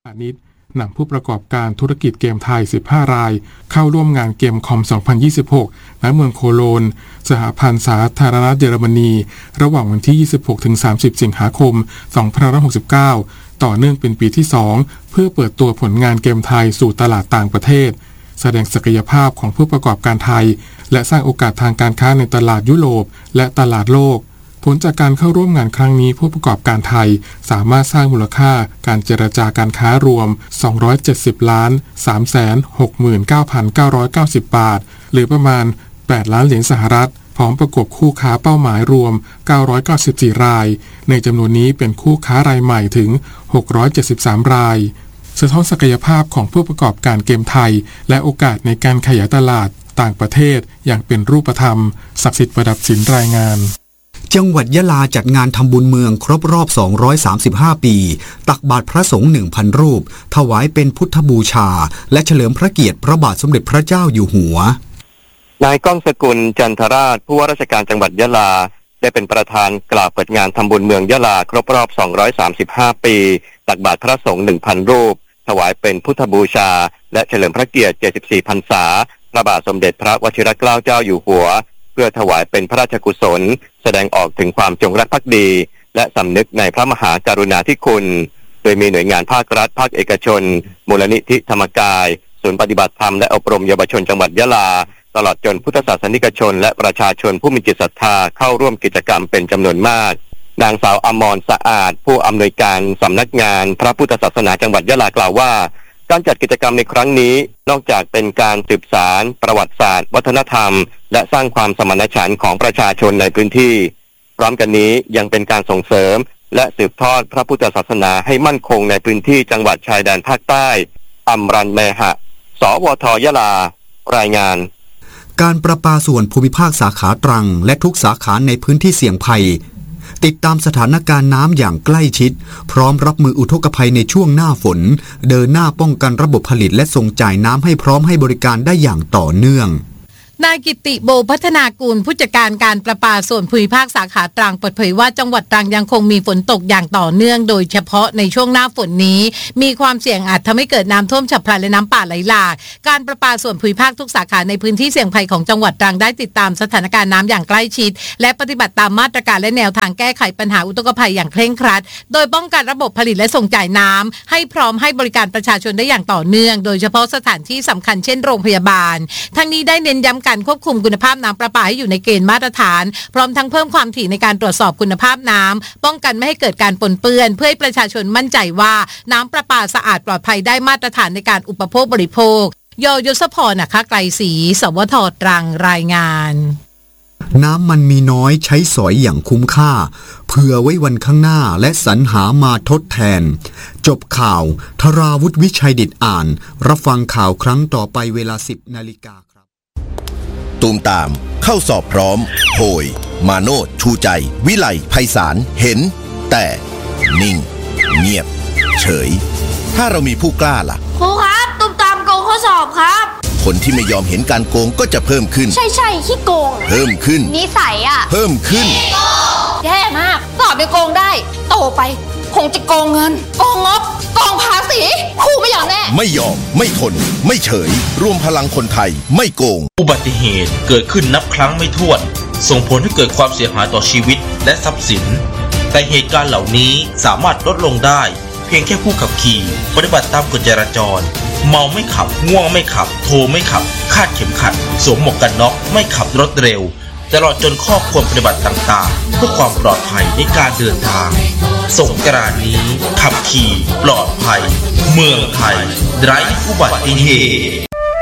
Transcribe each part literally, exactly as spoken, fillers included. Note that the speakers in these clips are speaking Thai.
พาณิชย์นำผู้ประกอบการธุรกิจเกมไทยสิบห้ารายเข้าร่วมงานเกมคอม สองพันยี่สิบหก ณ เมืองโคโลนสหพันธ์สาธารณรัฐเยอรมนีระหว่างวันที่ ยี่สิบหกถึงสามสิบ สิงหาคม สองพันห้าร้อยหกสิบเก้า ต่อเนื่องเป็นปีที่ สอง เพื่อเปิดตัวผลงานเกมไทยสู่ตลาดต่างประเทศแสดงศักยภาพของผู้ประกอบการไทยและสร้างโอกาสทางการค้าในตลาดยุโรปและตลาดโลกผลจากการเข้าร่วมงานครั้งนี้ผู้ประกอบการไทยสามารถสร้างมูลค่าการเจรจาการค้ารวมสองร้อยเจ็ดสิบล้าน สามแสนหกหมื่นเก้าพันเก้าร้อยเก้าสิบ บาทหรือประมาณแปดล้านเหรียญสหรัฐพร้อมประกบคู่ค้าเป้าหมายรวมเก้าร้อยเก้าสิบสี่รายในจำนวนนี้เป็นคู่ค้ารายใหม่ถึงหกร้อยเจ็ดสิบสามรายสะท้อนศักยภาพของผู้ประกอบการเกมไทยและโอกาสในการขยายตลาดต่างประเทศอย่างเป็นรูปธรรมศักดิ์สิทธิ์ประดับศิลป์รายงานจังหวัดยะลาจัดงานทำบุญเมืองครบรอบสองร้อยสามสิบห้าปีตักบาตรพระสงฆ์ หนึ่งพัน รูปถวายเป็นพุทธบูชาและเฉลิมพระเกียรติพระบาทสมเด็จพระเจ้าอยู่หัวนายก้องสกุลจันทราชผู้ว่าราชการจังหวัดยะลาได้เป็นประธานกล่าวเปิดงานทำบุญเมืองยะลาครบรอบสองร้อยสามสิบห้าปีตักบาตรพระสงฆ์ หนึ่งพัน รูปถวายเป็นพุทธบูชาและเฉลิมพระเกียรติเจ็ดสิบสี่พรรษาพระบาทสมเด็จพระวชิรเกล้าเจ้าอยู่หัวเพื่อถวายเป็นพระราชกุศลแสดงออกถึงความจงรักภักดีและสำนึกในพระมหากรุณาธิคุณโดยมีหน่วยงานภาครัฐภาคเอกชนมูลนิธิธรรมกายศูนย์ปฏิบัติธรรมและอบรมเยาวชนจังหวัดยะลาตลอดจนพุทธศาสนิกชนและประชาชนผู้มีจิตศรัทธาเข้าร่วมกิจกรรมเป็นจำนวนมากนางสาวอมรสะอาดผู้อำนวยการสำนักงานพระพุทธศาสนาจังหวัดยะลากล่าวว่าการจัดกิจกรรมในครั้งนี้นอกจากเป็นการสืบสานประวัติศาสตร์วัฒนธรรมและสร้างความสมานฉันท์ของประชาชนในพื้นที่พร้อมกันนี้ยังเป็นการส่งเสริมและสืบทอดพระพุทธศาสนาให้มั่นคงในพื้นที่จังหวัดชายแดนภาคใต้อัมรันเมหะสวทยะลารายงานการประปาส่วนภูมิภาคสาขาตรังและทุกสาขาในพื้นที่เสี่ยงภัยติดตามสถานการณ์น้ำอย่างใกล้ชิดพร้อมรับมืออุทกภัยในช่วงหน้าฝนเดินหน้าป้องกันระบบผลิตและส่งจ่ายน้ำให้พร้อมให้บริการได้อย่างต่อเนื่องนายกิติโบพัฒนากูลผู้จัดการการประปาส่วนภูมิภาคสาขาตรังเปิดเผยว่าจังหวัดตรังยังคงมีฝนตกอย่างต่อเนื่องโดยเฉพาะในช่วงหน้าฝนนี้มีความเสี่ยงอาจทำให้เกิดน้ำท่วมฉับพลันและน้ำป่าไหลหลากการประปาส่วนภูมิภาคทุกสาขาในพื้นที่เสี่ยงภัยของจังหวัดตรังได้ติดตามสถานการณ์น้ำอย่างใกล้ชิดและปฏิบัติตามมาตรการและแนวทางแก้ไขปัญหาอุทกภัยอย่างเคร่งครัดโดยป้องกันระบบผลิตและส่งจ่ายน้ำให้พร้อมให้บริการประชาชนได้อย่างต่อเนื่องโดยเฉพาะสถานที่สำคัญเช่นโรงพยาบาลทั้งนี้ได้เน้นย้ำการควบคุมคุณภาพน้ำประปาให้อยู่ในเกณฑ์มาตรฐานพร้อมทั้งเพิ่มความถี่ในการตรวจสอบคุณภาพน้ำป้องกันไม่ให้เกิดการปนเปื้อนเพื่อให้ประชาชนมั่นใจว่าน้ำประปาสะอาดปลอดภัยได้มาตรฐานในการอุปโภคบริโภคยยศพรนะคะไกรศรีสวทตรังรายงานน้ำมันมีน้อยใช้สอยอย่างคุ้มค่าเผื่อไว้วันข้างหน้าและสรรหามาทดแทนจบข่าวธราวุฒิวิชัยดิษฐ์อ่านรับฟังข่าวครั้งต่อไปเวลา สิบนาฬิกาตูมตามเข้าสอบพร้อมโหยมาโนดชูใจวิไลไพศาลเห็นแต่นิ่งเงียบเฉยถ้าเรามีผู้กล้าล่ะครูครับตูมตามโกงข้อสอบครับคนที่ไม่ยอมเห็นการโกงก็จะเพิ่มขึ้นใช่ใช่ขี้โกงเพิ่มขึ้นนิสัยอ่ะเพิ่มขึ้นแย่มากสอบยังโกงได้โตไปคงจะโกงเงินโกงงบโกงภาษีครูไม่ยอมแน่ไม่ยอมไม่ทนไม่เฉยรวมพลังคนไทยไม่โกงอุบัติเหตุเกิดขึ้นนับครั้งไม่ถ้วนส่งผลให้เกิดความเสียหายต่อชีวิตและทรัพย์สินแต่เหตุการณ์เหล่านี้สามารถลดลงได้เพียงแค่ผู้ขับขี่ปฏิบัติตามกฎจราจรเมาไม่ขับง่วงไม่ขับโทรไม่ขับคาดเข็มขัดสวมหมวกกันน็อกไม่ขับรถเร็วตลอดจนข้อควรปฏิบัติต่างๆเพื่อความปลอดภัยในการเดินทางสงกรานต์นี้ขับขี่ปลอดภัยเมืองไทยไร้อุบัติเหตุ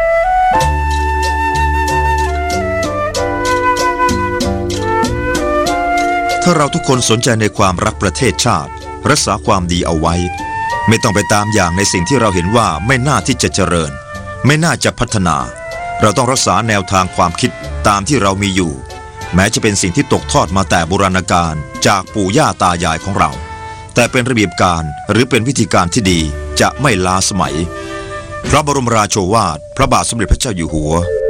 ถ้าเราทุกคนสนใจในความรักประเทศชาติรักษาความดีเอาไว้ไม่ต้องไปตามอย่างในสิ่งที่เราเห็นว่าไม่น่าที่จะเจริญไม่น่าจะพัฒนาเราต้องรักษาแนวทางความคิดตามที่เรามีอยู่แม้จะเป็นสิ่งที่ตกทอดมาแต่โบราณกาลจากปู่ย่าตายายของเราแต่เป็นระเบียบการหรือเป็นวิธีการที่ดีจะไม่ล้าสมัยพระบรมราโชวาทพระบาทสมเด็จพระเจ้าอยู่หัว